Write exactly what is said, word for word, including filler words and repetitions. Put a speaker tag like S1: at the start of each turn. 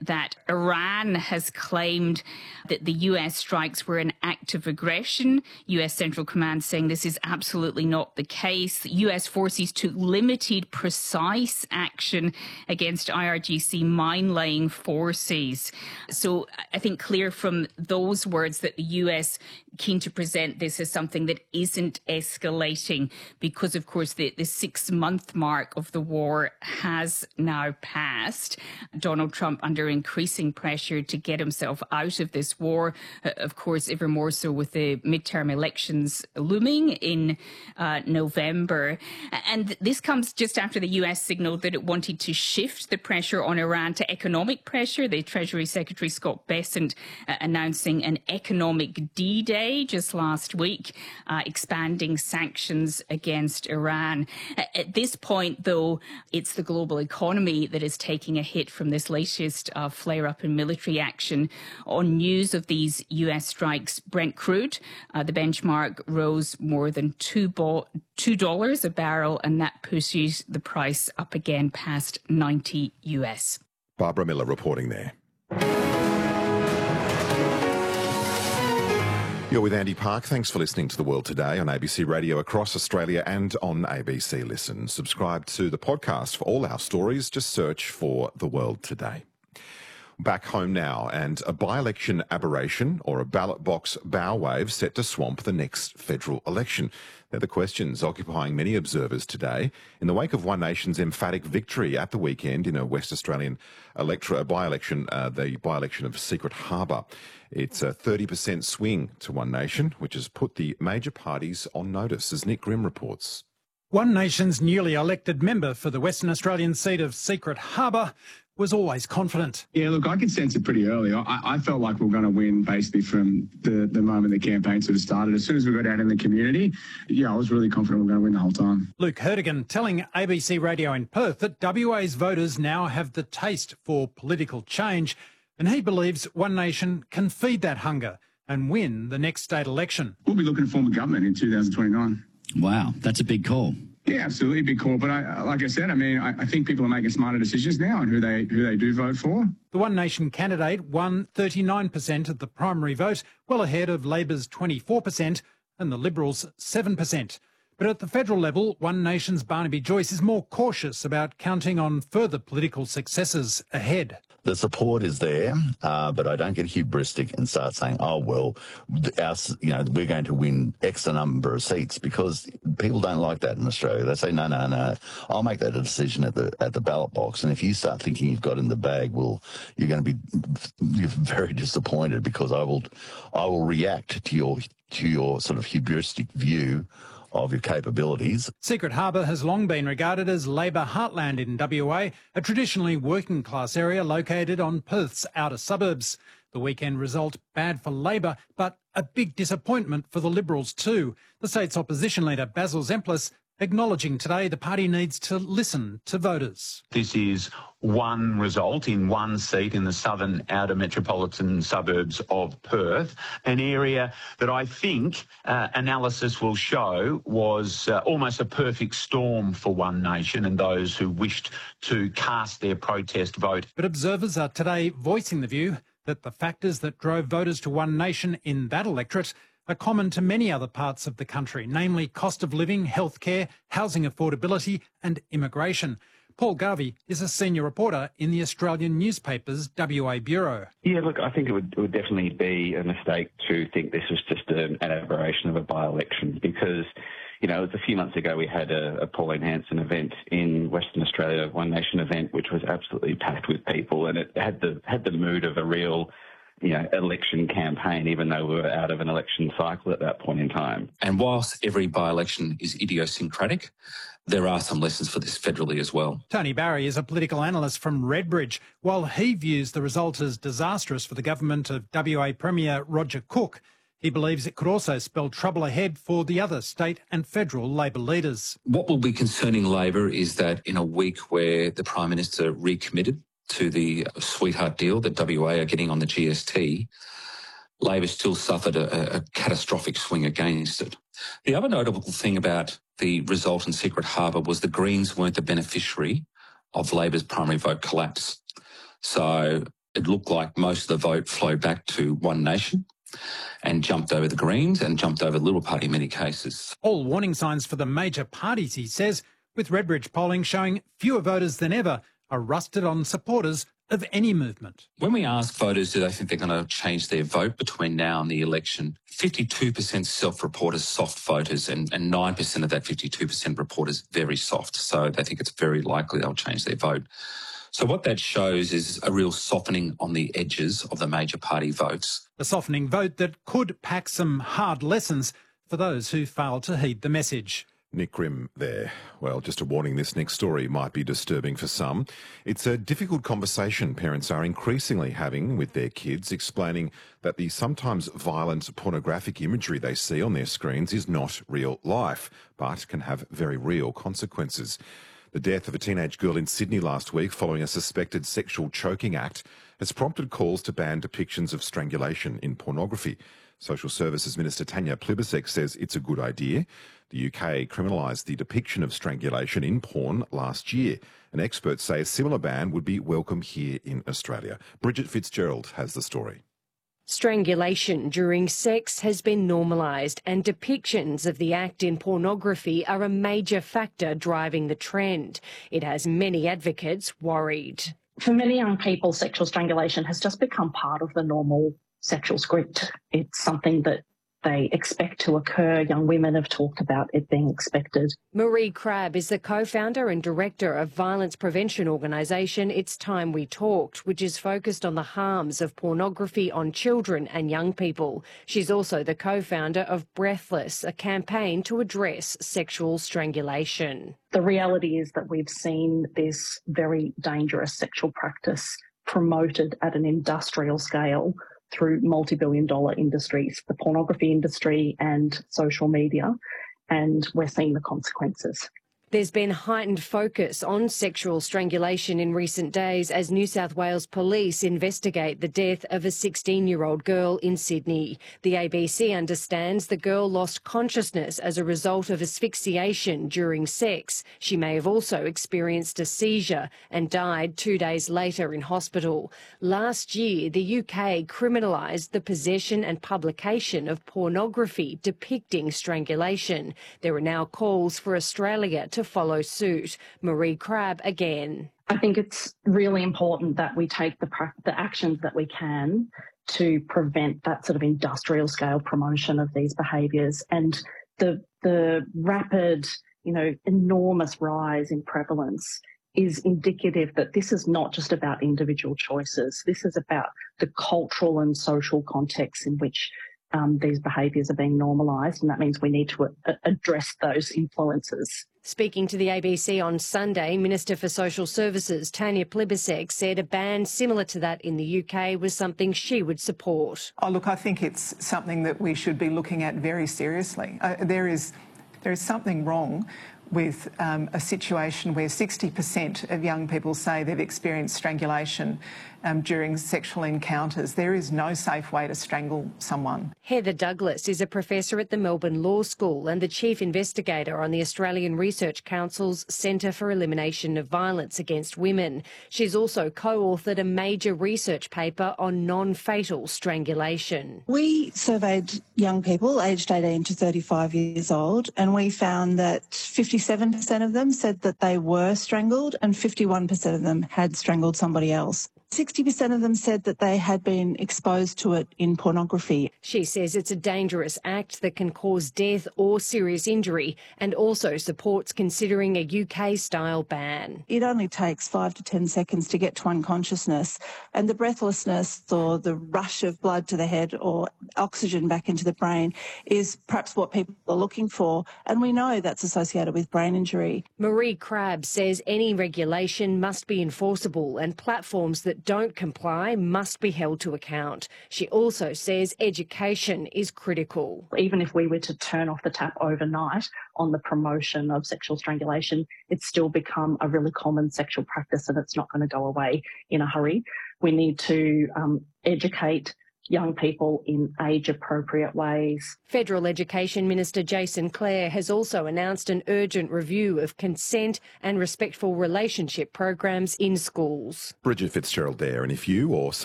S1: that Iran has claimed that the U S strikes were an act of aggression. U S Central Command saying this is absolutely not the case. U S forces took limited, precise action against I R G C mine-laying forces. So I think clear from those words that the U S keen to present this as something that isn't escalating because, of course, the, the six-month mark of the war has now passed. Donald Trump under increasing pressure to get himself out of this war, uh, of course, ever more so with the midterm elections looming in uh, November. And this comes just after the U S signaled that it wanted to shift the pressure on Iran to economic pressure. The Treasury Secretary Scott Bessent uh, announcing an economic D-Day just last week, uh, expanding sanctions against Iran. At this point, though, it's the global economy that is taking a hit from this latest uh, flare-up in military action. On news of these U S strikes, Brent crude, uh, the benchmark rose more than two dollars a barrel, and that pushes the price up again past ninety U S.
S2: Barbara Miller reporting there. You're with Andy Park. Thanks for listening to The World Today on A B C Radio across Australia and on A B C Listen. Subscribe to the podcast for all our stories. Just search for The World Today. Back home now, and a by-election aberration or a ballot box bow wave set to swamp the next federal election. They're the questions occupying many observers today in the wake of One Nation's emphatic victory at the weekend in a West Australian electra, by-election, uh, the by-election of Secret Harbour. It's a thirty percent swing to One Nation, which has put the major parties on notice, as Nick Grimm reports.
S3: One Nation's newly elected member for the Western Australian seat of Secret Harbour was always confident.
S4: Yeah, look, I could sense it pretty early. I, I felt like we were going to win basically from the, the moment the campaign sort of started. As soon as we got out in the community, yeah, I was really confident we were going to win the whole time.
S3: Luke Hertigan telling A B C Radio in Perth that W A's voters now have the taste for political change, and he believes One Nation can feed that hunger and win the next state election.
S4: We'll be looking to form a government in two thousand twenty-nine.
S5: Wow, that's a big call.
S4: Yeah, absolutely, big call. But I, like I said, I mean, I, I think people are making smarter decisions now on who they who they do vote for.
S3: The One Nation candidate won thirty-nine percent of the primary vote, well ahead of Labor's twenty-four percent and the Liberals' seven percent. But at the federal level, One Nation's Barnaby Joyce is more cautious about counting on further political successes ahead.
S6: The support is there, uh, but I don't get hubristic and start saying, oh, well, our, you know, we're going to win X number of seats, because people don't like that in Australia. They say, no, no, no, I'll make that a decision at the at the ballot box. And if you start thinking you've got in the bag, well, you're going to be you're very disappointed, because I will I will react to your to your sort of hubristic view of your capabilities.
S3: Secret Harbour has long been regarded as Labor heartland in W A, a traditionally working class area located on Perth's outer suburbs. The weekend result bad for Labor, but a big disappointment for the Liberals too. The state's opposition leader Basil Zemplis acknowledging today the party needs to listen to voters.
S7: This is one result in one seat in the southern outer metropolitan suburbs of Perth, an area that I think uh, analysis will show was uh, almost a perfect storm for One Nation and those who wished to cast their protest vote.
S3: But observers are today voicing the view that the factors that drove voters to One Nation in that electorate are common to many other parts of the country, namely cost of living, healthcare, housing affordability and immigration. Paul Garvey is a senior reporter in the Australian newspaper's W A Bureau.
S8: Yeah, look, I think it would, it would definitely be a mistake to think this was just an, an aberration of a by-election, because, you know, it was a few months ago we had a, a Pauline Hanson event in Western Australia, One Nation event, which was absolutely packed with people, and it had the had the mood of a real, you know, election campaign, even though we were out of an election cycle at that point in time.
S9: And whilst every by-election is idiosyncratic, there are some lessons for this federally as well.
S3: Tony Barry is a political analyst from Redbridge. While he views the result as disastrous for the government of W A Premier Roger Cook, he believes it could also spell trouble ahead for the other state and federal Labor leaders.
S9: What will be concerning Labor is that in a week where the Prime Minister recommitted to the sweetheart deal that W A are getting on the G S T, Labor still suffered a, a catastrophic swing against it. The other notable thing about the result in Secret Harbour was the Greens weren't the beneficiary of Labor's primary vote collapse. So it looked like most of the vote flowed back to One Nation and jumped over the Greens and jumped over the Liberal Party in many cases.
S3: All warning signs for the major parties, he says, with Redbridge polling showing fewer voters than ever are rusted on supporters of any movement.
S9: When we ask voters do they think they're going to change their vote between now and the election, fifty-two percent self-report as soft voters and, and nine percent of that fifty-two percent report as very soft. So they think it's very likely they'll change their vote. So what that shows is a real softening on the edges of the major party votes.
S3: A softening vote that could pack some hard lessons for those who fail to heed the message.
S2: Nick Grimm there. Well, just a warning, this next story might be disturbing for some. It's a difficult conversation parents are increasingly having with their kids, explaining that the sometimes violent pornographic imagery they see on their screens is not real life, but can have very real consequences. The death of a teenage girl in Sydney last week following a suspected sexual choking act has prompted calls to ban depictions of strangulation in pornography. Social Services Minister Tanya Plibersek says it's a good idea. The U K criminalised the depiction of strangulation in porn last year, and experts say a similar ban would be welcome here in Australia. Bridget Fitzgerald has the story.
S10: Strangulation during sex has been normalised, and depictions of the act in pornography are a major factor driving the trend. It has many advocates worried.
S11: For many young people, sexual strangulation has just become part of the normal sexual script. It's something that they expect to occur. Young women have talked about it being expected.
S10: Marie Crabb is the co-founder and director of violence prevention organisation It's Time We Talked, which is focused on the harms of pornography on children and young people. She's also the co-founder of Breathless, a campaign to address sexual strangulation.
S11: The reality is that we've seen this very dangerous sexual practice promoted at an industrial scale through multi-billion dollar industries, the pornography industry and social media, and we're seeing the consequences.
S10: There's been heightened focus on sexual strangulation in recent days as New South Wales police investigate the death of a sixteen-year-old girl in Sydney. The A B C understands the girl lost consciousness as a result of asphyxiation during sex. She may have also experienced a seizure and died two days later in hospital. Last year, the U K criminalised the possession and publication of pornography depicting strangulation. There are now calls for Australia to to follow suit. Marie Crabb again.
S11: I think it's really important that we take the, the actions that we can to prevent that sort of industrial scale promotion of these behaviours, and the the rapid, you know, enormous rise in prevalence is indicative that this is not just about individual choices. This is about the cultural and social context in which um, these behaviours are being normalised, and that means we need to a- address those influences.
S10: Speaking to the A B C on Sunday, Minister for Social Services Tanya Plibersek said a ban similar to that in the U K was something she would support.
S12: Oh, look, I think it's something that we should be looking at very seriously. Uh, there is there is something wrong with um, a situation where sixty percent of young people say they've experienced strangulation um, during sexual encounters. There is no safe way to strangle someone.
S10: Heather Douglas is a professor at the Melbourne Law School and the chief investigator on the Australian Research Council's Centre for Elimination of Violence Against Women. She's also co-authored a major research paper on non-fatal strangulation.
S13: We surveyed young people aged eighteen to thirty-five years old, and we found that fifty-seven percent of them said that they were strangled and fifty-one percent of them had strangled somebody else. sixty percent of them said that they had been exposed to it in pornography.
S10: She says it's a dangerous act that can cause death or serious injury, and also supports considering a U K-style ban.
S13: It only takes five to ten seconds to get to unconsciousness, and the breathlessness or the rush of blood to the head or oxygen back into the brain is perhaps what people are looking for, and we know that's associated with brain injury.
S10: Marie Crabb says any regulation must be enforceable, and platforms that don't comply must be held to account. She also says education is critical.
S11: Even if we were to turn off the tap overnight on the promotion of sexual strangulation, it's still become a really common sexual practice, and it's not going to go away in a hurry. We need to um, educate young people in age-appropriate ways.
S10: Federal Education Minister Jason Clare has also announced an urgent review of consent and respectful relationship programs in schools.
S2: Bridget Fitzgerald there, and if you or